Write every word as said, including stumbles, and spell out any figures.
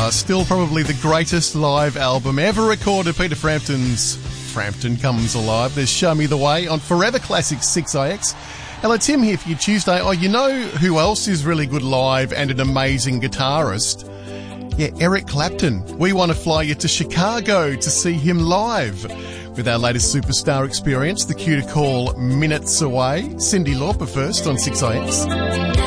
Uh, still probably the greatest live album ever recorded, Peter Frampton's Frampton Comes Alive. There's Show Me the Way on Forever Classics six I X. Hello, Tim here for your Tuesday. Oh, you know who else is really good live and an amazing guitarist? Yeah, Eric Clapton. We want to fly you to Chicago to see him live. With our latest superstar experience, the cue to call Minutes Away. Cyndi Lauper first on six I X.